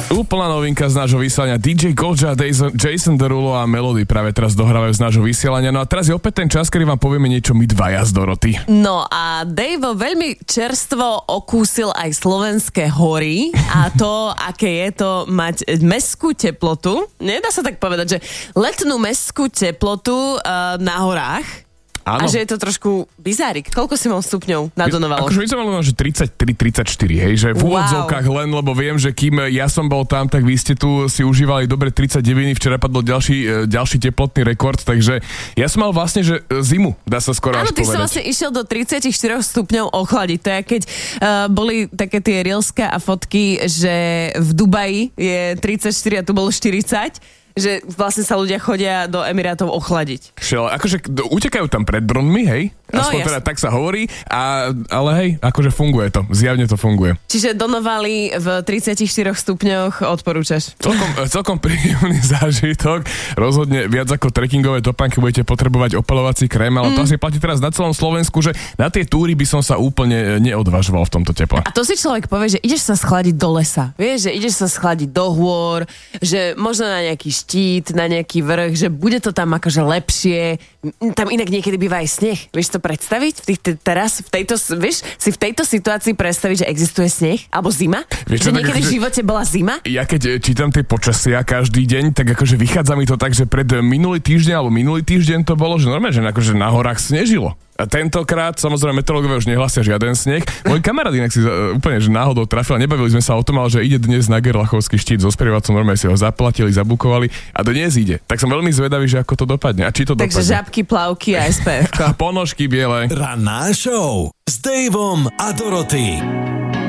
Úplná novinka z nášho vysielania. DJ Goja, Jason Derulo a Melody práve teraz dohrávajú z nášho vysielania. No a teraz je opäť ten čas, kedy vám povieme niečo my dvaja z Doroty. No a Dave veľmi čerstvo okúsil aj slovenské hory a to, aké je to mať mestskú teplotu. Nedá sa tak povedať, že letnú mestskú teplotu na horách. Áno. A že je to trošku bizárik. Koľko si mal stupňov nadonovalo? Akože my sme mali že 33-34, hej, že v úvodzovkách len, lebo viem, že kým ja som bol tam, tak vy ste tu si užívali dobre 39, včera padol ďalší teplotný rekord, takže ja som mal vlastne, že zimu, dá sa skoro až povedať. Áno, ty si vlastne išiel do 34 stupňov ochladiť. To je, keď boli také tie reelská a fotky, že v Dubaji je 34 a tu bolo 40, že vlastne sa ľudia chodia do Emirátov ochladiť. Akože utekajú tam pred dronmi, hej? Aspoň teda tak sa hovorí, ale hej, akože funguje to. Zjavne to funguje. Čiže Donovali v 34 stupňoch odporúčaš? Celkom príjemný zážitok. Rozhodne viac ako trekkingové topánky budete potrebovať opaľovací krém, ale to asi platí teraz na celom Slovensku, že na tie túry by som sa úplne neodvažoval v tomto teple. A to si človek povie, že ideš sa schladiť do lesa. Vieš, že ideš sa schladiť do hôr, že možno na nejaký štít, na nejaký vrch, že bude to tam akože lepšie. Tam inak niekedy býva aj sneh. Vieš to predstaviť? Teraz vieš si v tejto situácii predstaviť, že existuje sneh? Alebo zima? Vieš, že niekedy v živote bola zima? Ja keď čítam tie počasia každý deň, tak akože vychádza mi to tak, že pred minulý týždeň to bolo, že normálne, že akože na horách snežilo. A tentokrát, samozrejme, meteorológovia už nehlasia žiaden sneh. Môj kamarát inak si úplne že náhodou trafil, nebavili sme sa o tom, ale že ide dnes na Gerlachovský štít so sprievacom, normálne si ho zaplatili, zabukovali a dnes ide. Tak som veľmi zvedavý, že ako to dopadne a či to dopadne. Takže žabky, plavky a SPF. A ponožky biele. Ranná show s Daveom a Dorothy.